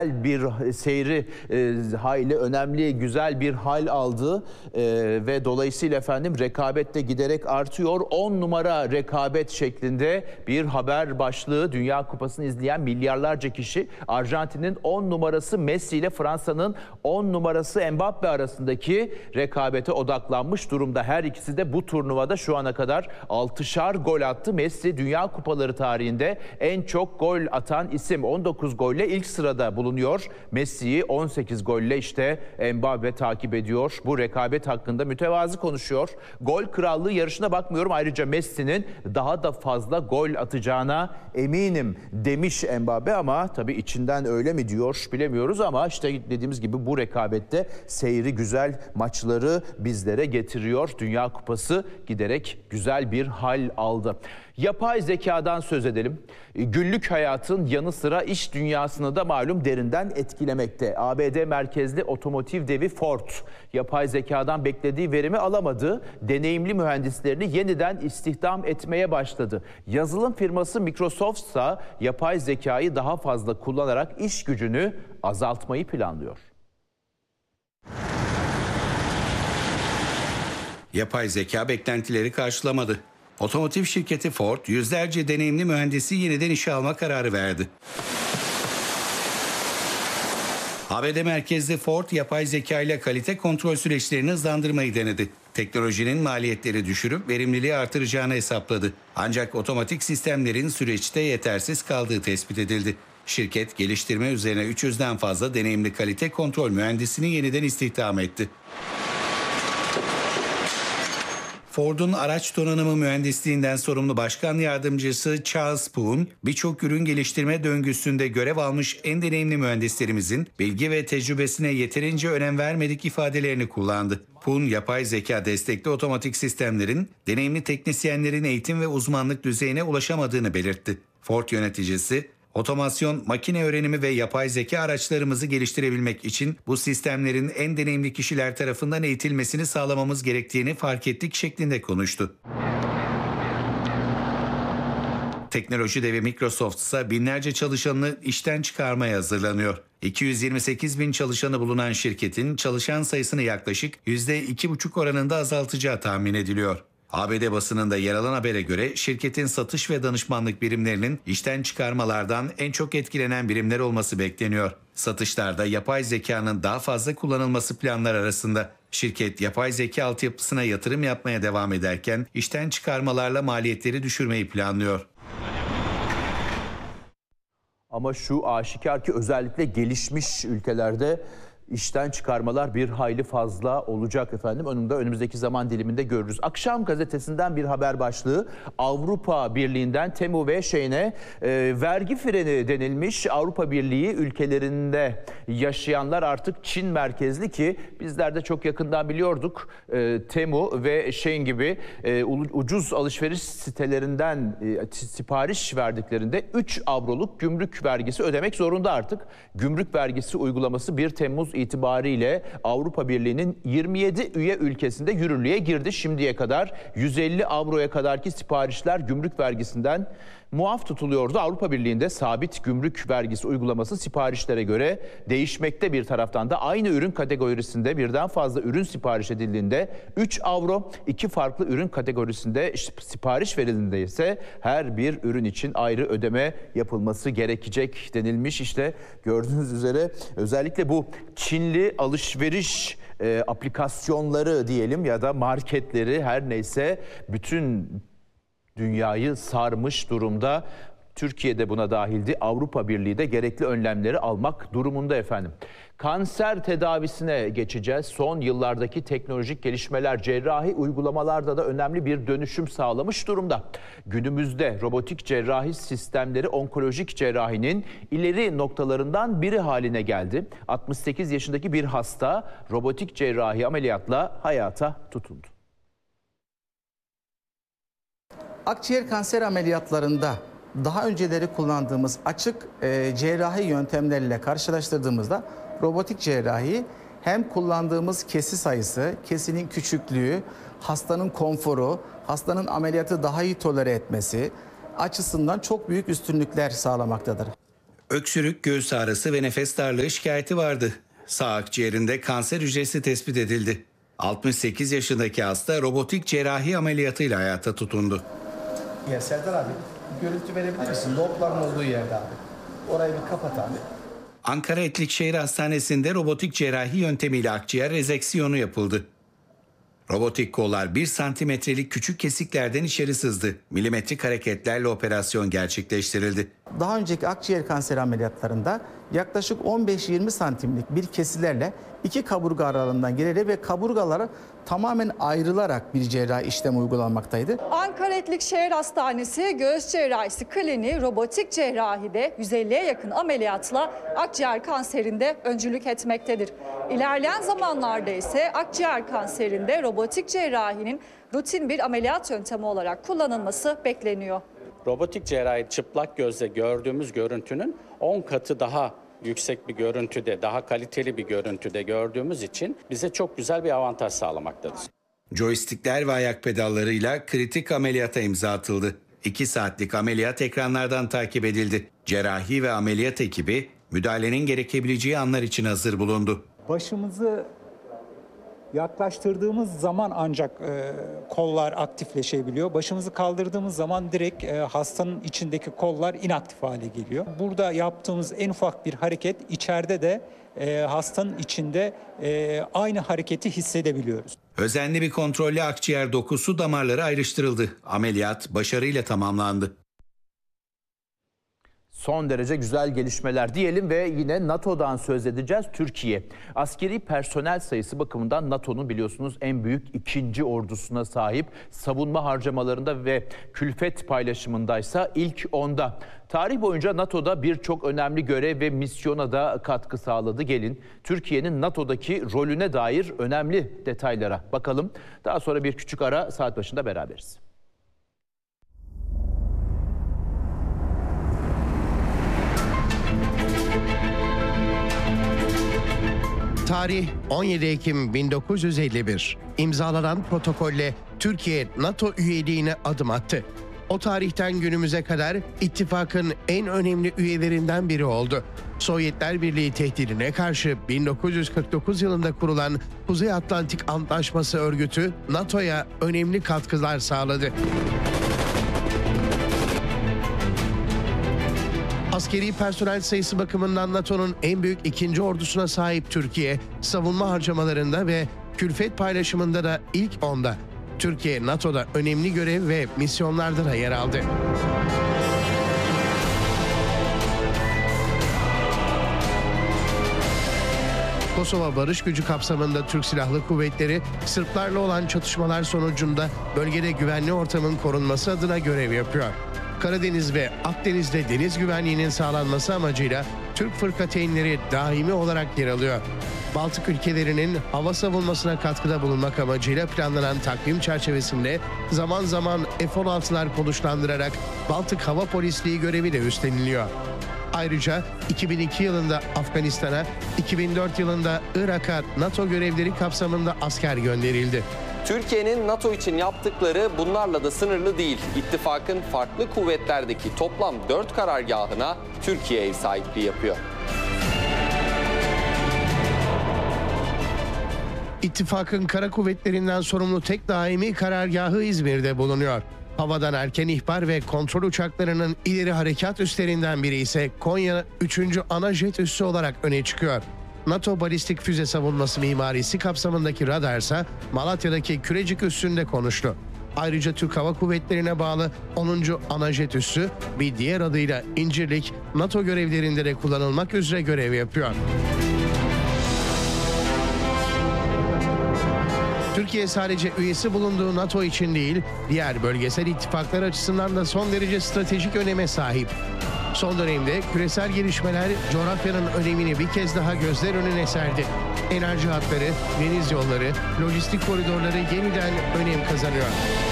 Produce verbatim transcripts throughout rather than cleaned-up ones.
bir seyri e, hayli önemli, güzel bir hal aldı e, ve dolayısıyla efendim rekabet de giderek artıyor. on numara rekabet şeklinde bir haber başlığı. Dünya Kupası'nı izleyen milyarlarca kişi Arjantin'in on numarası Messi ile Fransa'nın on numarası Mbappe arasındaki rekabete odaklanmış durumda. Her ikisi de bu turnuvada şu ana kadar altışar gol attı. Messi Dünya Kupaları tarihinde en çok gol atan isim, on dokuz golle ilk sırada bulunuyor. Messi'yi on sekiz golle işte Mbappe takip ediyor. Bu rekabet hakkında mütevazı konuşuyor. Gol krallığı yarışına bakmıyorum. Ayrıca Messi'nin daha da fazla gol atacağına eminim demiş Mbappe, ama tabii içinden öyle mi diyor bilemiyoruz, ama işte dediğimiz gibi bu rekabette seyri güzel maçları bizlere getiriyor. Dünya Kupası giderek güzel bir hal aldı. Yapay zekadan söz edelim. Günlük hayatın yanı sıra iş dünyasını da malum derinden etkilemekte. A B D merkezli otomotiv devi Ford, yapay zekadan beklediği verimi alamadı. Deneyimli mühendislerini yeniden istihdam etmeye başladı. Yazılım firması Microsoft ise yapay zekayı daha fazla kullanarak iş gücünü azaltmayı planlıyor. Yapay zeka beklentileri karşılamadı. Otomotiv şirketi Ford, yüzlerce deneyimli mühendisi yeniden işe alma kararı verdi. A B D merkezli Ford, yapay zeka ile kalite kontrol süreçlerini hızlandırmayı denedi. Teknolojinin maliyetleri düşürüp verimliliği artıracağını hesapladı. Ancak otomatik sistemlerin süreçte yetersiz kaldığı tespit edildi. Şirket, geliştirme üzerine üç yüzden fazla deneyimli kalite kontrol mühendisini yeniden istihdam etti. Ford'un araç donanımı mühendisliğinden sorumlu başkan yardımcısı Charles Poon, birçok ürün geliştirme döngüsünde görev almış en deneyimli mühendislerimizin bilgi ve tecrübesine yeterince önem vermedik ifadelerini kullandı. Poon, yapay zeka destekli otomatik sistemlerin deneyimli teknisyenlerin eğitim ve uzmanlık düzeyine ulaşamadığını belirtti. Ford yöneticisi, otomasyon, makine öğrenimi ve yapay zeka araçlarımızı geliştirebilmek için bu sistemlerin en deneyimli kişiler tarafından eğitilmesini sağlamamız gerektiğini fark ettik şeklinde konuştu. Teknoloji devi Microsoft ise binlerce çalışanını işten çıkarmaya hazırlanıyor. iki yüz yirmi sekiz bin çalışanı bulunan şirketin çalışan sayısını yaklaşık yüzde iki buçuk oranında azaltacağı tahmin ediliyor. A B D basınında yer alan habere göre şirketin satış ve danışmanlık birimlerinin işten çıkarmalardan en çok etkilenen birimler olması bekleniyor. Satışlarda yapay zekanın daha fazla kullanılması planlar arasında. Şirket yapay zeka altyapısına yatırım yapmaya devam ederken işten çıkarmalarla maliyetleri düşürmeyi planlıyor. Ama şu aşikar ki özellikle gelişmiş ülkelerde İşten çıkarmalar bir hayli fazla olacak efendim. Önümde önümüzdeki zaman diliminde görürüz. Akşam gazetesinden bir haber başlığı. Avrupa Birliği'nden Temu ve Shein'e e, vergi freni denilmiş. Avrupa Birliği ülkelerinde yaşayanlar artık Çin merkezli, ki bizler de çok yakından biliyorduk. E, Temu ve Shein gibi e, ucuz alışveriş sitelerinden e, sipariş verdiklerinde üç avroluk gümrük vergisi ödemek zorunda artık. Gümrük vergisi uygulaması bir Temmuz itibariyle Avrupa Birliği'nin yirmi yedi üye ülkesinde yürürlüğe girdi. Şimdiye kadar yüz elli avroya kadarki siparişler gümrük vergisinden muaf tutuluyordu. Avrupa Birliği'nde sabit gümrük vergisi uygulaması siparişlere göre değişmekte. Bir taraftan da aynı ürün kategorisinde birden fazla ürün sipariş edildiğinde üç avro, iki farklı ürün kategorisinde sipariş verildiğinde ise her bir ürün için ayrı ödeme yapılması gerekecek denilmiş. İşte gördüğünüz üzere özellikle bu Çinli alışveriş e, aplikasyonları diyelim ya da marketleri, her neyse bütün dünyayı sarmış durumda. Türkiye de buna dahildi. Avrupa Birliği de gerekli önlemleri almak durumunda efendim. Kanser tedavisine geçeceğiz. Son yıllardaki teknolojik gelişmeler cerrahi uygulamalarda da önemli bir dönüşüm sağlamış durumda. Günümüzde robotik cerrahi sistemleri onkolojik cerrahinin ileri noktalarından biri haline geldi. altmış sekiz yaşındaki bir hasta robotik cerrahi ameliyatla hayata tutundu. Akciğer kanser ameliyatlarında daha önceleri kullandığımız açık e, cerrahi yöntemlerle karşılaştırdığımızda robotik cerrahi hem kullandığımız kesi sayısı, kesinin küçüklüğü, hastanın konforu, hastanın ameliyatı daha iyi tolere etmesi açısından çok büyük üstünlükler sağlamaktadır. Öksürük, göğüs ağrısı ve nefes darlığı şikayeti vardı. Sağ akciğerinde kanser hücresi tespit edildi. altmış sekiz yaşındaki hasta robotik cerrahi ameliyatıyla hayata tutundu. Ya Serdar abi, görüntü verebilir misin? Lobların olduğu yerde abi. Orayı bir kapat abi. Ankara Etlikşehir Hastanesi'nde robotik cerrahi yöntemiyle akciğer rezeksiyonu yapıldı. Robotik kollar bir santimetrelik küçük kesiklerden içeri sızdı. Milimetrik hareketlerle operasyon gerçekleştirildi. Daha önceki akciğer kanseri ameliyatlarında yaklaşık on beş yirmi santimlik bir kesilerle iki kaburga aralığından girerek ve kaburgaları tamamen ayrılarak bir cerrahi işlem uygulanmaktaydı. Ankara Etlikşehir Hastanesi Göğüs Cerrahisi Kliniği robotik cerrahide yüz elliye yakın ameliyatla akciğer kanserinde öncülük etmektedir. İlerleyen zamanlarda ise akciğer kanserinde robotik cerrahinin rutin bir ameliyat yöntemi olarak kullanılması bekleniyor. Robotik cerrahi çıplak gözle gördüğümüz görüntünün on katı daha yüksek bir görüntüde, daha kaliteli bir görüntüde gördüğümüz için bize çok güzel bir avantaj sağlamaktadır. Joystickler ve ayak pedallarıyla kritik ameliyata imza atıldı. iki saatlik ameliyat ekranlardan takip edildi. Cerrahi ve ameliyat ekibi müdahalenin gerekebileceği anlar için hazır bulundu. Başımızı yaklaştırdığımız zaman ancak e, kollar aktifleşebiliyor. Başımızı kaldırdığımız zaman direkt e, hastanın içindeki kollar inaktif hale geliyor. Burada yaptığımız en ufak bir hareket içeride de e, hastanın içinde e, aynı hareketi hissedebiliyoruz. Özenli bir kontrolle akciğer dokusu damarları ayrıştırıldı. Ameliyat başarıyla tamamlandı. Son derece güzel gelişmeler diyelim ve yine NATO'dan söz edeceğiz. Türkiye askeri personel sayısı bakımından NATO'nun biliyorsunuz en büyük ikinci ordusuna sahip. Savunma harcamalarında ve külfet paylaşımındaysa ilk onda. Tarih boyunca NATO'da birçok önemli görev ve misyona da katkı sağladı. Gelin Türkiye'nin NATO'daki rolüne dair önemli detaylara bakalım. Daha sonra bir küçük ara, saat başında beraberiz. Tarih on yedi Ekim bin dokuz yüz elli bir. İmzalanan protokolle Türkiye NATO üyeliğine adım attı. O tarihten günümüze kadar ittifakın en önemli üyelerinden biri oldu. Sovyetler Birliği tehdidine karşı bin dokuz yüz kırk dokuz yılında kurulan Kuzey Atlantik Antlaşması örgütü NATO'ya önemli katkılar sağladı. Askeri personel sayısı bakımından NATO'nun en büyük ikinci ordusuna sahip Türkiye, savunma harcamalarında ve külfet paylaşımında da ilk onda. Türkiye, NATO'da önemli görev ve misyonlarda da yer aldı. Kosova Barış Gücü kapsamında Türk Silahlı Kuvvetleri, Sırplarla olan çatışmalar sonucunda bölgede güvenli ortamın korunması adına görev yapıyor. Karadeniz ve Akdeniz'de deniz güvenliğinin sağlanması amacıyla Türk fırkateynleri daimi olarak yer alıyor. Baltık ülkelerinin hava savunmasına katkıda bulunmak amacıyla planlanan takvim çerçevesinde zaman zaman F on altılar konuşlandırarak Baltık Hava Polisliği görevi de üstleniliyor. Ayrıca iki bin iki yılında Afganistan'a, iki bin dört yılında Irak'a NATO görevleri kapsamında asker gönderildi. Türkiye'nin NATO için yaptıkları bunlarla da sınırlı değil. İttifakın farklı kuvvetlerdeki toplam dört karargahına Türkiye ev sahipliği yapıyor. İttifakın kara kuvvetlerinden sorumlu tek daimi karargahı İzmir'de bulunuyor. Havadan erken ihbar ve kontrol uçaklarının ileri harekat üslerinden biri ise Konya üçüncü ana jet üssü olarak öne çıkıyor. NATO balistik füze savunması mimarisi kapsamındaki radarsa Malatya'daki Kürecik üssünde konuştu. Ayrıca Türk Hava Kuvvetleri'ne bağlı onuncu ana jet üssü bir diğer adıyla İncirlik, NATO görevlerinde de kullanılmak üzere görev yapıyor. Türkiye sadece üyesi bulunduğu NATO için değil, diğer bölgesel ittifaklar açısından da son derece stratejik öneme sahip. Son dönemde küresel gelişmeler coğrafyanın önemini bir kez daha gözler önüne serdi. Enerji hatları, deniz yolları, lojistik koridorları yeniden önem kazanıyor.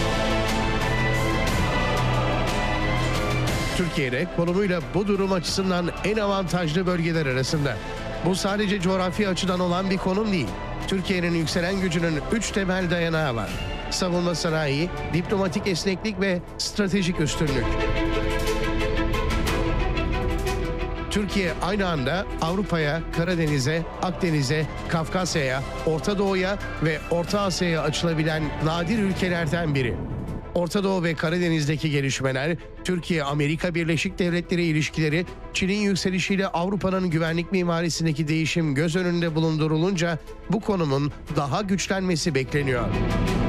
Türkiye'de konumuyla bu durum açısından en avantajlı bölgeler arasında. Bu sadece coğrafi açıdan olan bir konum değil. Türkiye'nin yükselen gücünün üç temel dayanağı var. Savunma sanayi, diplomatik esneklik ve stratejik üstünlük. Türkiye aynı anda Avrupa'ya, Karadeniz'e, Akdeniz'e, Kafkasya'ya, Orta Doğu'ya ve Orta Asya'ya açılabilen nadir ülkelerden biri. Orta Doğu ve Karadeniz'deki gelişmeler, Türkiye-Amerika Birleşik Devletleri ilişkileri, Çin'in yükselişiyle Avrupa'nın güvenlik mimarisindeki değişim göz önünde bulundurulunca bu konumun daha güçlenmesi bekleniyor.